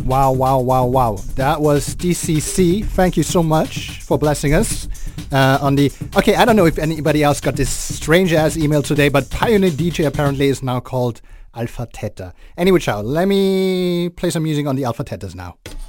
Wow, wow, wow, wow. That was DCC. Thank you so much for blessing us on the... Okay, I don't know if anybody else got this strange-ass email today, but Pioneer DJ apparently is now called Alpha Theta. Anyway, ciao. Let me play some music on the Alpha Thetas now.